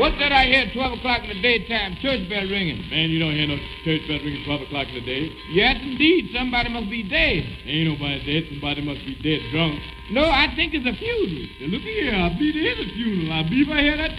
What's that I hear at 12 o'clock in the daytime? Church bell ringing. Man, you don't hear no church bell ringing 12 o'clock in the day. Yes, indeed. Somebody must be dead. Ain't nobody dead. Somebody must be dead drunk. No, I think it's a funeral. Now, look here. I believe it is a funeral. I believe I hear that